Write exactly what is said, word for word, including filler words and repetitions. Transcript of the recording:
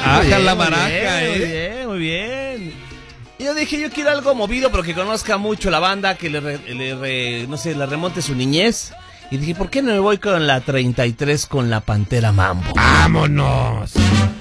Ajá, la maraca, muy ¿eh? bien, muy bien, muy bien. Y yo dije, yo quiero algo movido, pero que conozca mucho la banda, que le, re, le re, no sé, le remonte su niñez. Y dije, ¿por qué no me voy con la treinta y tres con la Pantera Mambo? ¡Vámonos!